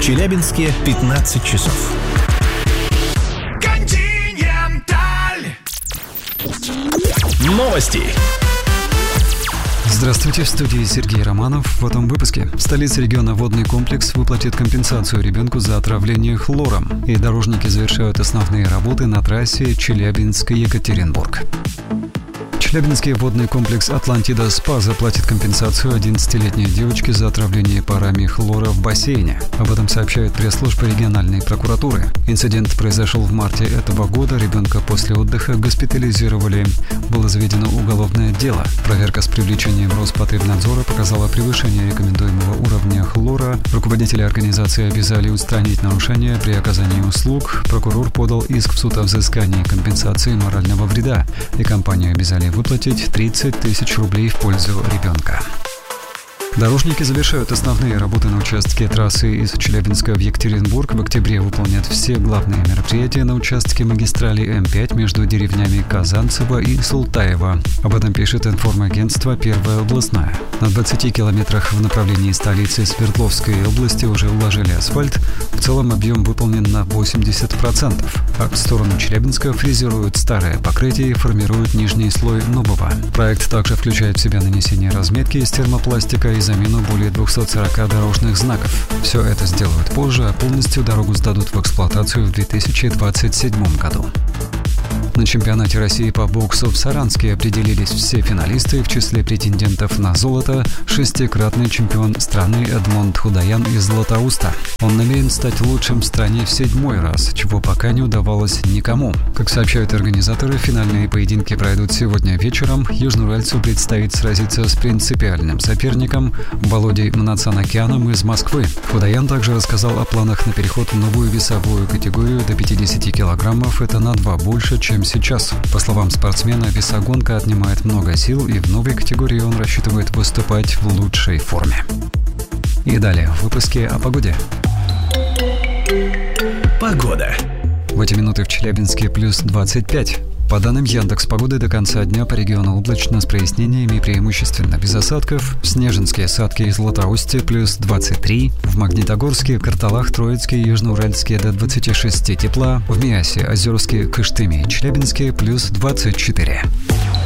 Челябинске 15 часов. Новости. Здравствуйте, в студии Сергей Романов. В этом выпуске. Столица региона водный комплекс выплатит компенсацию ребенку за отравление хлором. И дорожники завершают основные работы на трассе Челябинск-Екатеринбург. Челябинский водный комплекс «Атлантида СПА» заплатит компенсацию 11-летней девочке за отравление парами хлора в бассейне. Об этом сообщает пресс-служба региональной прокуратуры. Инцидент произошел в марте этого года. Ребенка после отдыха госпитализировали. Было заведено уголовное дело. Проверка с привлечением Роспотребнадзора показала превышение рекомендуемого уровня хлора. Руководители организации обязали устранить нарушения при оказании услуг. Прокурор подал иск в суд о взыскании компенсации морального вреда. И компанию обязали выплатить 30 тысяч рублей в пользу ребенка. Дорожники завершают основные работы на участке трассы из Челябинска в Екатеринбург. В октябре выполнят все главные мероприятия на участке магистрали М5 между деревнями Казанцево и Султаево. Об этом пишет информагентство «Первая областная». На 20 километрах в направлении столицы Свердловской области уже уложили асфальт. В целом объем выполнен на 80%. А в сторону Челябинска фрезеруют старое покрытие и формируют нижний слой нового. Проект также включает в себя нанесение разметки из термопластика и замену более 240 дорожных знаков. Все это сделают позже, а полностью дорогу сдадут в эксплуатацию в 2027 году. На чемпионате России по боксу в Саранске определились все финалисты. В числе претендентов на золото шестикратный чемпион страны Эдмонд Худаян из Златоуста. Он намерен стать лучшим в стране в 7-й раз, чего пока не удавалось никому. Как сообщают организаторы, финальные поединки пройдут сегодня вечером. Южноуральцу предстоит сразиться с принципиальным соперником Володей Мнацанакяном из Москвы. Худаян также рассказал о планах на переход в новую весовую категорию до 50 килограммов. Это на 2 больше, чем сейчас. По словам спортсмена, весогонка отнимает много сил, и в новой категории он рассчитывает выступать в лучшей форме. И далее в выпуске о погоде. Погода. В эти минуты в Челябинске плюс 25. По данным Яндекс.Погоды, до конца дня по региону облачно с прояснениями, преимущественно без осадков. В Снежинске, Садке и Златоусте плюс 23. В Магнитогорске, Карталах, Троицке и Южноуральске до 26 тепла. В Миасе, Озерске, Кыштыме и Челябинске плюс 24.